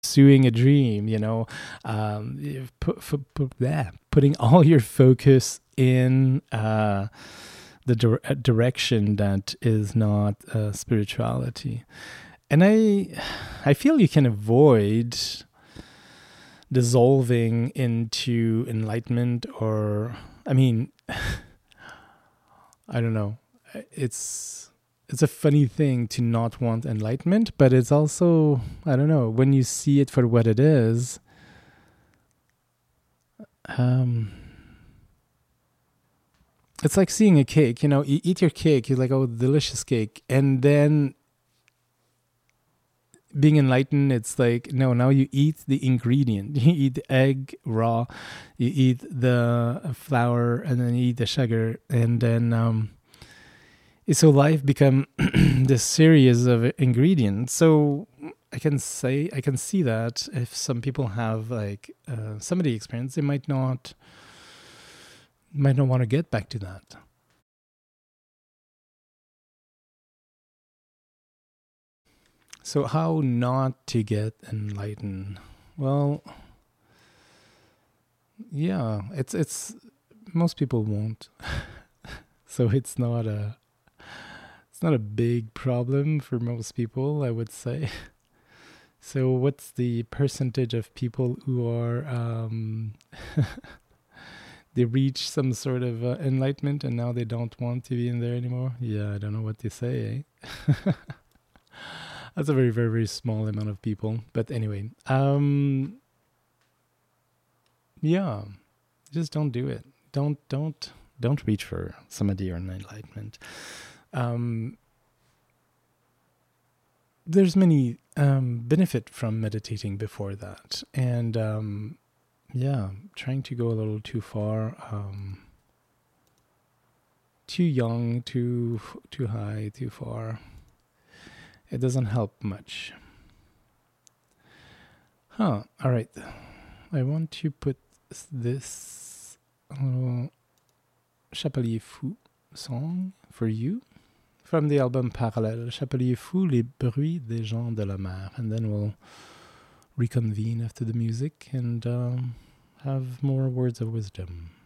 pursuing a dream, putting all your focus in the direction that is not spirituality. And I feel you can avoid dissolving into enlightenment, or, I mean, I don't know. It's a funny thing to not want enlightenment, but it's also, I don't know, when you see it for what it is, it's like seeing a cake. You eat your cake, you're like, oh, delicious cake. And then being enlightened, it's like, no, now you eat the ingredient. You eat the egg raw, you eat the flour, and then you eat the sugar. And then so life become this series of ingredients. So I can see that if some people have like some of the experience, they might not want to get back to that. So how not to get enlightened? Well, yeah, it's most people won't. So it's not a big problem for most people, I would say. So what's the percentage of people who are they reach some sort of enlightenment and now they don't want to be in there anymore? Yeah, I don't know what to say, eh? That's a very, very, very small amount of people. But anyway, yeah, just don't do it. Don't reach for samadhi or enlightenment. There's many benefit from meditating before that, and trying to go a little too far, too young, too high, too far, it doesn't help much. All right. I want to put this little Chapelier Fou song for you from the album Parallèle, Chapelier Fou, Les Bruits des Gens de la Mer. And then we'll reconvene after the music and have more words of wisdom.